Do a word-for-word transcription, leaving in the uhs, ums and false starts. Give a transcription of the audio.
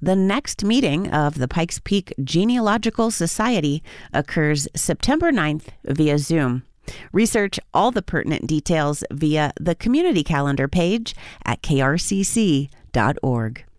The next meeting of the Pikes Peak Genealogical Society occurs September ninth via Zoom. Research all the pertinent details via the community calendar page at k r c c dot org.